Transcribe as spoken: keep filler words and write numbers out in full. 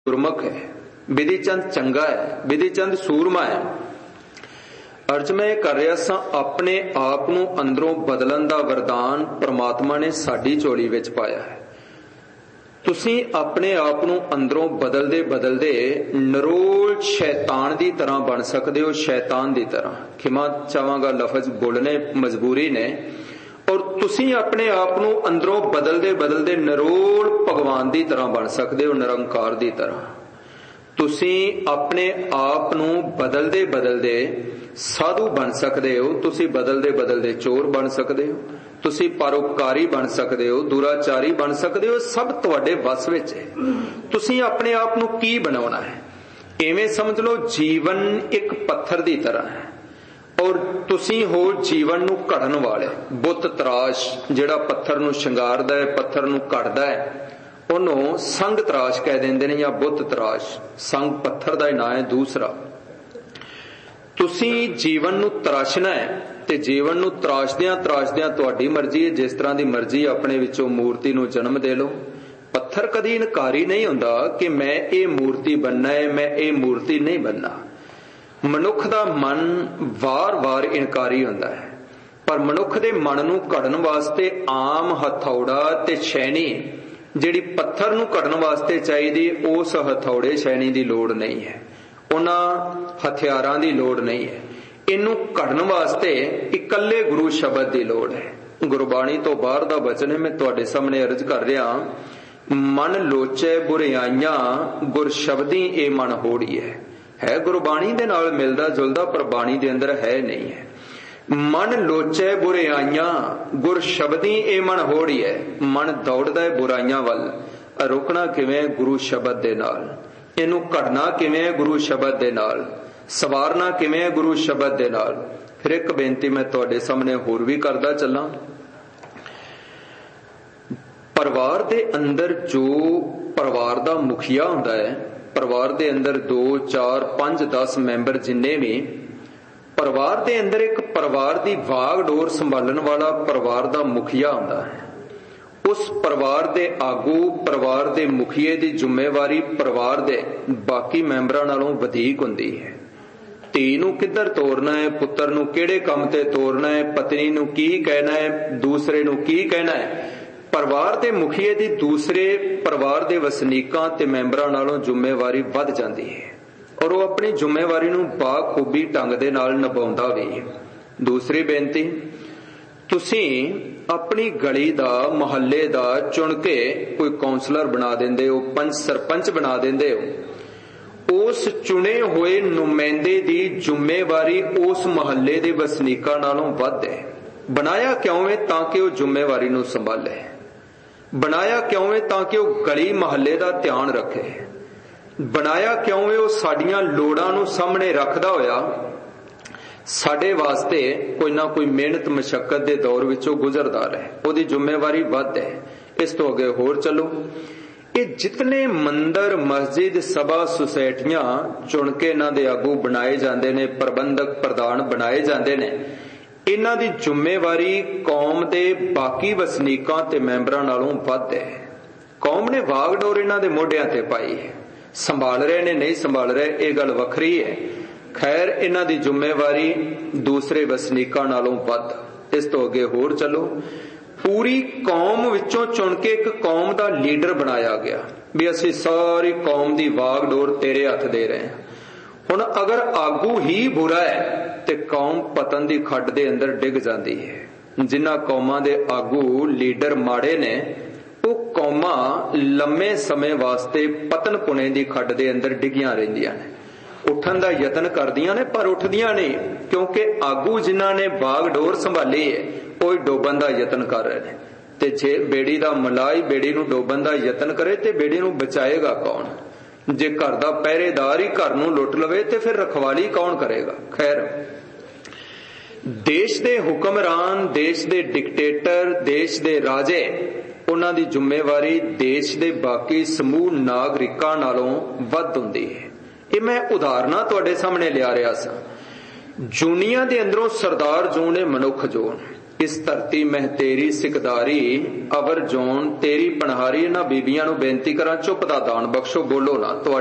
ਗੁਰਮੁਖ ਹੈ, ਵਿਧੀ ਚੰਦ ਚੰਗਾ ਹੈ, ਵਿਧੀ ਚੰਦ ਸੂਰਮਾ ਹੈ। ਅਰਜ ਮੈਂ ਇਹ ਕਰ ਰਿਹਾ ਸਾਂ, ਆਪਣੇ ਆਪ ਨੂੰ ਅੰਦਰੋਂ ਬਦਲਣ ਦਾ ਵਰਦਾਨ ਪ੍ਰਮਾਤਮਾ ਨੇ ਸਾਡੀ ਝੋਲੀ ਵਿੱਚ ਪਾਇਆ ਹੈ। ਤੁਸੀਂ ਆਪਣੇ ਆਪ ਨੂੰ ਅੰਦਰੋਂ ਬਦਲਦੇ ਬਦਲਦੇ ਨਰੋਲ ਸ਼ੈਤਾਨ ਦੀ ਤਰ੍ਹਾਂ ਬਣ ਸਕਦੇ ਹੋ, ਸ਼ੈਤਾਨ ਦੀ ਤਰ੍ਹਾਂ। ਖਿਮਾ ਚਾਹਾਂਗਾ, ਲਫ਼ਜ਼ ਬੋਲਣੇ ਮਜਬੂਰੀ ਨੇ। ਔਰ ਤੁਸੀਂ ਆਪਣੇ ਆਪ ਨੂੰ ਅੰਦਰੋਂ ਬਦਲਦੇ ਬਦਲਦੇ ਨਰੋਲ ਭਗਵਾਨ ਦੀ ਤਰ੍ਹਾਂ ਬਣ ਸਕਦੇ ਹੋ, ਨਿਰੰਕਾਰ ਦੀ ਤਰ੍ਹਾਂ। ਤੁਸੀਂ ਆਪਣੇ ਆਪ ਨੂੰ ਬਦਲਦੇ ਬਦਲਦੇ ਸਾਧੂ ਬਣ ਸਕਦੇ ਹੋ, ਤੁਸੀਂ ਬਦਲਦੇ ਬਦਲਦੇ ਚੋਰ ਬਣ ਸਕਦੇ ਹੋ, ਤੁਸੀਂ ਪਰਉਪਕਾਰੀ ਬਣ ਸਕਦੇ ਹੋ, ਦੁਰਾਚਾਰੀ ਬਣ ਸਕਦੇ ਹੋ। ਸਭ ਤੁਹਾਡੇ ਵੱਸ ਵਿੱਚ ਹੈ। ਤੁਸੀਂ ਆਪਣੇ ਆਪ ਨੂੰ ਕੀ ਬਣਾਉਣਾ ਹੈ। ਇਵੇਂ ਸਮਝ ਲਓ, ਜੀਵਨ ਇੱਕ ਪੱਥਰ ਦੀ ਤਰ੍ਹਾਂ ਹੈ ਔਰ ਤੁਸੀਂ ਹੋ ਜੀਵਨ ਨੂੰ ਘੜਨ ਵਾਲੇ। ਬੁੱਤ ਤਰਾਸ਼ ਜਿਹੜਾ ਪੱਥਰ ਨੂੰ ਸ਼ਿੰਗਾਰਦਾ ਹੈ, ਪੱਥਰ ਨੂੰ ਘੜਦਾ ਹੈ, ਉਹਨੂੰ ਸੰਗ ਤਰਾਸ਼ ਕਹਿ ਦਿੰਦੇ ਨੇ, ਜਾਂ ਬੁੱਤ ਤਰਾਸ਼। ਸੰਗ ਪੱਥਰ ਦਾ ਹੀ ਨਾਂ ਹੈ ਦੂਸਰਾ। ਤੁਸੀਂ ਜੀਵਨ ਨੂੰ ਤਰਾਸ਼ਣਾ ਹੈ ਤੇ ਜੀਵਨ ਨੂੰ ਤਰਾਸ਼ਦਿਆਂ ਤਰਾਸ਼ਦਿਆਂ ਤੁਹਾਡੀ ਮਰਜ਼ੀ ਹੈ, ਜਿਸ ਤਰ੍ਹਾਂ ਦੀ ਮਰਜ਼ੀ ਆਪਣੇ ਵਿੱਚੋਂ ਮੂਰਤੀ ਨੂੰ ਜਨਮ ਦੇ ਲਓ। ਪੱਥਰ ਕਦੀ ਇਨਕਾਰੀ ਨਹੀਂ ਹੁੰਦਾ ਕਿ ਮੈਂ ਇਹ ਮੂਰਤੀ ਬਣਨਾ ਹੈ, ਮੈਂ ਇਹ ਮੂਰਤੀ ਨਹੀਂ ਬਣਨਾ। ਮਨੁੱਖ ਦਾ ਮਨ ਵਾਰ-ਵਾਰ ਇਨਕਾਰੀ ਹੁੰਦਾ ਹੈ, ਪਰ ਮਨੁੱਖ ਦੇ ਮਨ ਨੂੰ ਘੜਨ ਵਾਸਤੇ ਆਮ ਹਥੌੜਾ ਤੇ ਛੈਣੀ ਜਿਹੜੀ ਪੱਥਰ ਨੂੰ ਘੜਨ ਵਾਸਤੇ ਚਾਹੀਦੀ, ਉਸ ਹਥੌੜੇ ਛੈਣੀ ਦੀ ਲੋੜ ਨਹੀਂ ਹੈ, ਉਹਨਾਂ ਹਥਿਆਰਾਂ ਦੀ ਲੋੜ ਨਹੀਂ ਹੈ। ਇਹਨੂੰ ਘੜਨ ਵਾਸਤੇ ਇਕੱਲੇ ਗੁਰੂ ਸ਼ਬਦ ਦੀ ਲੋੜ ਹੈ। ਗੁਰਬਾਣੀ ਤੋਂ ਬਾਹਰ ਦਾ ਬਚਨ ਹੈ, ਮੈਂ ਤੁਹਾਡੇ ਸਾਹਮਣੇ ਅਰਜ਼ ਕਰ ਰਿਹਾ। ਮਨ ਲੋਚੈ ਬੁਰਿਆਈਆਂ, ਗੁਰ ਸ਼ਬਦੀ ਇਹ ਮਨ ਹੋੜੀ ਹੈ। ਹੈ ਗੁਰਬਾਣੀ ਦੇ ਨਾਲ ਮਿਲਦਾ ਜੁਲਦਾ, ਪਰ ਬਾਣੀ ਦੇ ਅੰਦਰ ਹੈ ਨਹੀਂ ਹੈ। ਮਨ ਲੋਚੈ ਬੁਰਿਆਈਆਂ, ਗੁਰ ਸ਼ਬਦੀ ਇਹ ਮਨ ਹੋੜੀ ਹੈ। ਮਨ ਦੌੜਦਾ ਹੈ ਬੁਰਾਈਆਂ ਵੱਲ, ਰੁਕਣਾ ਕਿਵੇਂ? ਗੁਰੂ ਸ਼ਬਦ ਦੇ ਨਾਲ। ਇਹਨੂੰ ਘੜਨਾ ਕਿਵੇਂ? ਗੁਰੂ ਸ਼ਬਦ ਦੇ ਨਾਲ। ਸਵਾਰਨਾ ਕਿਵੇਂ? ਗੁਰੂ ਸ਼ਬਦ ਦੇ ਨਾਲ। ਫਿਰ ਇੱਕ ਬੇਨਤੀ ਮੈਂ ਤੁਹਾਡੇ ਸਾਹਮਣੇ ਹੋਰ ਵੀ ਕਰਦਾ ਚੱਲਾਂ। ਪਰਿਵਾਰ ਦੇ ਅੰਦਰ ਜੋ ਪਰਿਵਾਰ ਦਾ ਮੁਖੀਆ ਹੁੰਦਾ ਹੈ, ਪਰਿਵਾਰ ਦੇ ਅੰਦਰ ਦੋ ਚਾਰ ਪੰਜ ਦਸ ਮੈਂਬਰ ਜਿੰਨੇ ਵੀ, ਪਰਿਵਾਰ ਦੇ ਅੰਦਰ ਇੱਕ ਪਰਿਵਾਰ ਦੀ ਵਾਗ ਡੋਰ ਸੰਭਾਲਣ ਵਾਲਾ ਪਰਿਵਾਰ ਦਾ ਮੁਖੀਆ ਹੁੰਦਾ ਹੈ। ਉਸ ਪਰਿਵਾਰ ਦੇ ਆਗੂ, ਪਰਿਵਾਰ ਦੇ ਮੁਖੀਏ ਦੀ ਜ਼ਿੰਮੇਵਾਰੀ ਪਰਿਵਾਰ ਦੇ ਬਾਕੀ ਮੈਂਬਰਾਂ ਨਾਲੋਂ ਵਧੇਕ ਹੁੰਦੀ ਹੈ। ਧੀ ਨੂੰ ਕਿੱਧਰ ਤੋਰਨਾ ਹੈ, ਪੁੱਤਰ ਨੂੰ ਕਿਹੜੇ ਕੰਮ ਤੇ ਤੋਰਨਾ ਹੈ, ਪਤਨੀ ਨੂੰ ਕੀ ਕਹਿਣਾ ਹੈ, ਦੂਸਰੇ ਨੂੰ ਕੀ ਕਹਿਣਾ ਹੈ, ਪਰਿਵਾਰ ਦੇ ਮੁਖੀਏ ਦੀ ਦੂਸਰੇ ਪਰਿਵਾਰ ਦੇ ਵਸਨੀਕਾਂ ਤੇ ਮੈਂਬਰਾਂ ਨਾਲੋਂ ਜ਼ਿੰਮੇਵਾਰੀ ਵੱਧ ਜਾਂਦੀ ਹੈ ਔਰ ਉਹ ਆਪਣੀ ਜ਼ਿੰਮੇਵਾਰੀ ਨੂੰ ਬਾਖੂਬੀ ਢੰਗ ਦੇ ਨਾਲ ਨਿਭਾਉਂਦਾ ਵੀ ਹੈ। ਦੂਸਰੀ ਬੇਨਤੀ, ਤੁਸੀਂ ਆਪਣੀ ਗਲੀ ਦਾ, ਮੁਹੱਲੇ ਦਾ ਚੁਣ ਕੇ ਕੋਈ ਕਾਉਂਸਲਰ ਬਣਾ ਦਿੰਦੇ ਹੋ, ਪੰਚ ਸਰਪੰਚ ਬਣਾ ਦਿੰਦੇ ਹੋ। ਉਸ ਚੁਣੇ ਹੋਏ ਨੁਮਾਇੰਦੇ ਦੀ ਜ਼ਿੰਮੇਵਾਰੀ ਉਸ ਮੁਹੱਲੇ ਦੇ ਵਸਨੀਕਾਂ ਨਾਲੋਂ ਵੱਧ ਹੈ। ਬਣਾਇਆ ਕਿਉਂ ਹੈ? ਤਾਂ ਕਿ ਉਹ ਜ਼ਿੰਮੇਵਾਰੀ ਨੂੰ ਸੰਭਾਲੇ। ਬਣਾਇਆ ਕਿਉਂ ਹੈ? ਤਾਂ ਕਿ ਉਹ ਗਲੀ ਮੁਹੱਲੇ ਦਾ ਧਿਆਨ ਰੱਖੇ। ਬਣਾਇਆ ਕਿਉਂ ਹੈ? ਉਹ ਸਾਡੀਆਂ ਲੋੜਾਂ ਨੂੰ ਸਾਹਮਣੇ ਰੱਖਦਾ ਹੋਇਆ ਸਾਡੇ ਵਾਸਤੇ ਕੋਈ ਨਾ ਕੋਈ ਮਿਹਨਤ ਮਸ਼ੱਕਤ ਦੇ ਦੌਰ ਵਿੱਚੋਂ ਗੁਜ਼ਰਦਾ ਰਹੇ। ਉਹਦੀ ਜ਼ਿੰਮੇਵਾਰੀ ਵੱਧ ਹੈ। ਇਸ ਤੋਂ ਅੱਗੇ ਹੋਰ ਚੱਲੋ। ਇਹ ਜਿਤਨੇ ਮੰਦਰ, ਮਸਜਿਦ, ਸਭਾ, ਸੁਸਾਇਟੀਆਂ ਚੁਣ ਕੇ ਇਹਨਾਂ ਦੇ ਆਗੂ ਬਣਾਏ ਜਾਂਦੇ ਨੇ, ਪ੍ਰਬੰਧਕ ਪ੍ਰਧਾਨ ਬਣਾਏ ਜਾਂਦੇ ਨੇ, ਇਹਨਾਂ ਦੀ ਜ਼ਿੰਮੇਵਾਰੀ ਕੌਮ ਦੇ ਬਾਕੀ ਵਸਨੀਕਾਂ ਤੇ ਮੈਂਬਰਾਂ ਨਾਲੋਂ ਵੱਧ ਹੈ। ਕੌਮ ਨੇ ਵਾਗਡੋਰ ਇਹਨਾਂ ਦੇ ਮੋਢਿਆਂ ਤੇ ਪਾਈ ਹੈ। ਸੰਭਾਲ ਰਹੇ ਨੇ, ਨਹੀਂ ਸੰਭਾਲ ਰਹੇ, ਇਹ ਗੱਲ ਵੱਖਰੀ ਹੈ। ਖੈਰ, ਇਹਨਾਂ ਦੀ ਜ਼ਿੰਮੇਵਾਰੀ ਦੂਸਰੇ ਵਸਨੀਕਾਂ ਨਾਲੋਂ ਵੱਧ। ਇਸ ਤੋਂ ਅੱਗੇ ਹੋਰ ਚੱਲੋ। ਪੂਰੀ ਕੌਮ ਵਿੱਚੋਂ ਚੁਣ ਕੇ ਇੱਕ ਕੌਮ ਦਾ ਲੀਡਰ ਬਣਾਇਆ ਗਿਆ ਵੀ ਅਸੀਂ ਸਾਰੀ ਕੌਮ ਦੀ ਵਾਗਡੋਰ ਤੇਰੇ ਹੱਥ ਦੇ ਰਹੇ ਹਾਂ। ਹੁਣ ਅਗਰ ਆਗੂ ਹੀ ਬੁਰਾ ਹੈ ਤੇ ਕੌਮ ਪਤਨ ਦੀ ਖੱਡ ਦੇ ਅੰਦਰ ਡਿੱਗ ਜਾਂਦੀ ਹੈ। ਜਿਨ੍ਹਾਂ ਕੌਮਾਂ ਦੇ ਆਗੂ, ਲੀਡਰ ਮਾੜੇ ਨੇ, ਉਹ ਕੌਮਾਂ ਲੰਮੇ ਸਮੇਂ ਵਾਸਤੇ ਪਤਨ ਪੁਣੇ ਦੀ ਖੱਡ ਦੇ ਅੰਦਰ ਡਿੱਗੀਆਂ ਰਹਿੰਦੀਆਂ ਨੇ। ਉੱਠਣ ਦਾ ਯਤਨ ਕਰਦੀਆਂ ਨੇ ਪਰ ਉੱਠਦੀਆਂ ਨਹੀਂ, ਕਿਉਂਕਿ ਆਗੂ ਜਿਨ੍ਹਾਂ ਨੇ ਬਾਗਡੋਰ ਸੰਭਾਲੀ ਹੈ ਉਹ ਡੋਬਣ ਦਾ ਯਤਨ ਕਰ ਰਹੇ ਨੇ। ਤੇ ਜੇ ਬੇੜੀ ਦਾ ਮਲਾਈ ਬੇੜੀ ਨੂੰ ਡੋਬਣ ਦਾ ਯਤਨ ਕਰੇ ਤੇ ਬੇੜੀ ਨੂੰ ਬਚਾਏਗਾ ਕੌਣ? ਜੇ ਘਰ ਦਾ ਪਹਿਰੇਦਾਰ ਹੀ ਘਰ ਨੂੰ ਲੁੱਟ ਲਵੇ ਤੇ ਫਿਰ ਰਖਵਾਲੀ ਕੌਣ ਕਰੇਗਾ? ਖੈਰ, ਦੇਸ਼ ਦੇ ਹੁਕਮਰਾਨ, ਦੇਸ਼ ਦੇ ਡਿਕਟੇਟਰ, ਦੇਸ਼ ਦੇ ਰਾਜੇ, ਉਹਨਾਂ ਦੀ ਜ਼ਿੰਮੇਵਾਰੀ ਦੇਸ਼ ਦੇ ਬਾਕੀ ਸਮੂਹ ਨਾਗਰਿਕਾਂ ਨਾਲੋਂ ਵੱਧ ਹੁੰਦੀ ਹੈ। ਇਹ ਮੈਂ ਉਦਾਹਰਨਾਂ ਤੁਹਾਡੇ ਸਾਹਮਣੇ ਲਿਆ ਰਿਹਾ ਸਾਂ। ਜੂਨੀਆਂ ਦੇ ਅੰਦਰੋਂ ਸਰਦਾਰ ਜੂਨ ਹੈ, ਮਨੁੱਖ ਜੂਨ। ਇਸ ਧਰਤੀ ਮਹਿ ਤੇਰੀ ਸਿਕਦਾਰੀ, ਅਵਰ ਜੋਨ ਤੇਰੀ ਪਨਹਾਰੀ। ਇਹਨਾਂ ਬੀਬੀਆਂ ਨੂੰ ਬੇਨਤੀ ਕਰਾਂ, ਚੁੱਪ ਦਾ ਦਾਨ ਬਖਸ਼ੋ, ਬੋਲੋ ਨਾ।